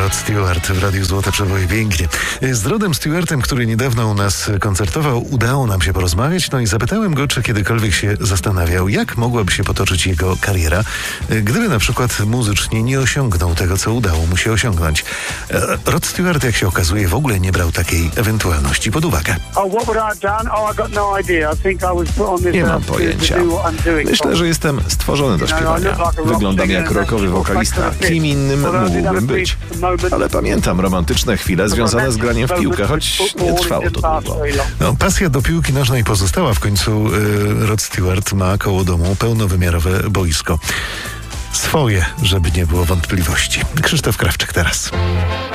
Rod Stewart w Radiu Złote Przeboje. Pięknie. Z Rodem Stewartem, który niedawno u nas koncertował, udało nam się porozmawiać, no i zapytałem go, czy kiedykolwiek się zastanawiał, jak mogłaby się potoczyć jego kariera, gdyby na przykład muzycznie nie osiągnął tego, co udało mu się osiągnąć. Rod Stewart, jak się okazuje, w ogóle nie brał takiej ewentualności pod uwagę. Nie mam pojęcia. Myślę, że jestem stworzony do śpiewania. Wyglądam jak rockowy wokalista. Kim innym mógłbym być? Ale pamiętam romantyczne chwile związane z graniem w piłkę, choć nie trwało to długo. No, pasja do piłki nożnej pozostała. W końcu Rod Stewart ma koło domu pełnowymiarowe boisko. Swoje, żeby nie było wątpliwości. Krzysztof Krawczyk teraz.